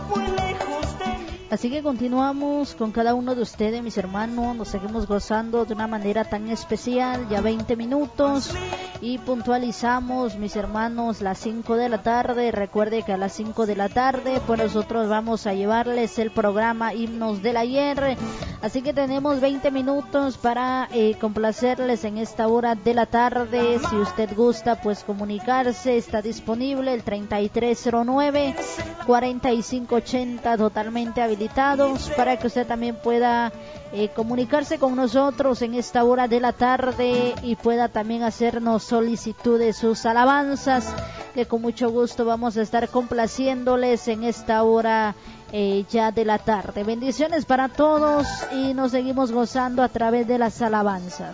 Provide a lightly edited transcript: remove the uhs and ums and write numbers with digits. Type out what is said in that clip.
Así que continuamos con cada uno de ustedes, mis hermanos. Nos seguimos gozando de una manera tan especial, ya 20 minutos. Y puntualizamos, mis hermanos, las 5 de la tarde. Recuerde que a las 5 de la tarde, pues nosotros vamos a llevarles el programa Himnos del Ayer. Así que tenemos 20 minutos para complacerles en esta hora de la tarde. Si usted gusta, pues comunicarse, está disponible el 3309-4580, totalmente habilitados para que usted también pueda comunicarse con nosotros en esta hora de la tarde y pueda también hacernos solicitud de sus alabanzas, que con mucho gusto vamos a estar complaciéndoles en esta hora ya de la tarde. Bendiciones para todos y nos seguimos gozando a través de las alabanzas.